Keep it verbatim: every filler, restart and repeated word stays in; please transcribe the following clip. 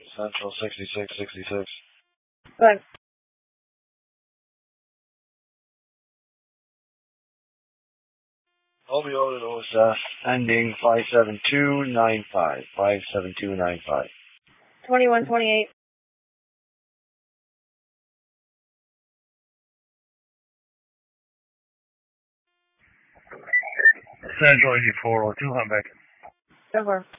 Central sixty-six sixty-six. Thanks. Romeo to O S S, ending five seven two nine five. five seven two nine five. twenty-one twenty-eight. Central eighty-four oh two, I'm back. Over.